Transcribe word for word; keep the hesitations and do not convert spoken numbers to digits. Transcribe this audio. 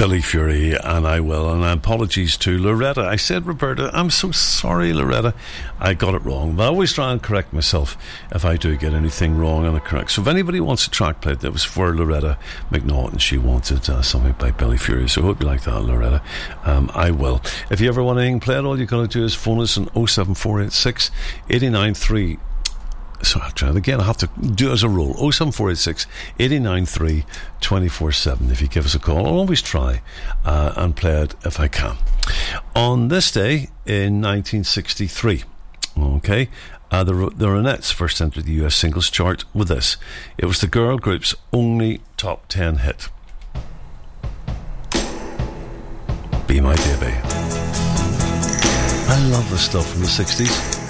Billy Fury and I Will, and apologies to Loretta. I said Roberta. I'm so sorry, Loretta. I got it wrong, but I always try and correct myself if I do get anything wrong on the correct. So if anybody wants a track played, that was for Loretta McNaughton. She wanted uh, something by Billy Fury, so I hope you like that, Loretta. um, I will. If you ever want anything played, all you got to do is phone us on oh seven four eight six, eight nine three. So I'll try it again. I have to do it as a rule. oh seven four eight six, eight nine three, two four seven. If you give us a call, I'll always try uh, and play it if I can. On this day in nineteen sixty-three, okay, uh, the, the Ronettes first entered the U S singles chart with this. It was the girl group's only top ten hit. Be My Baby. I love this stuff from the sixties.